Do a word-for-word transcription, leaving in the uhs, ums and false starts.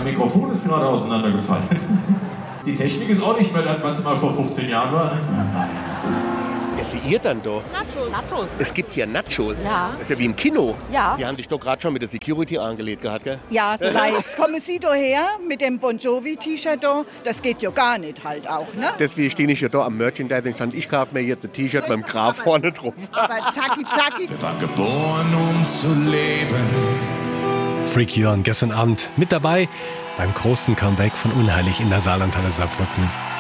mein Mikrofon ist gerade auseinandergefallen. Die Technik ist auch nicht mehr das, was mal vor fünfzehn Jahren war. Ja, für ihr dann doch. Nachos. Nachos. Es gibt hier Nachos. Ja. Das ist ja wie im Kino. Ja. Die haben dich doch gerade schon mit der Security angelegt gehabt, gell? Ja, so leicht. Jetzt kommen Sie da her mit dem Bon Jovi-T-Shirt da. Das geht ja gar nicht halt auch, ne? Deswegen stehe ich ja da am Merchandising stand. Ich kaufe mir jetzt ein T-Shirt mit dem Graf vorne drauf. Aber zacki, zacki. Wir waren geboren, um zu leben. Freak Jörn gestern Abend mit dabei beim großen Comeback von Unheilig in der Saarlandhalle Saarbrücken.